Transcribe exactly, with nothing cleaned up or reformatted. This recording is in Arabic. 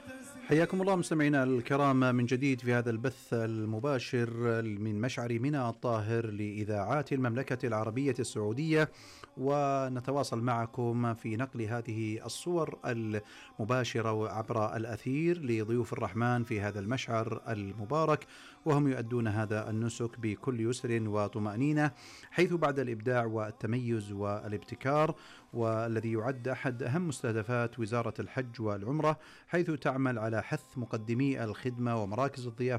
حياكم الله مستمعينا الكرام من جديد في هذا البث المباشر من مشعر منى الطاهر لإذاعات المملكة العربية السعودية، ونتواصل معكم في نقل هذه الصور المباشرة عبر الأثير لضيوف الرحمن في هذا المشعر المبارك، وهم يؤدون هذا النسك بكل يسر وطمأنينة، حيث بعد الإبداع والتميز والابتكار، والذي يعد أحد أهم مستهدفات وزارة الحج والعمرة، حيث تعمل على حث مقدمي الخدمة ومراكز الضيافة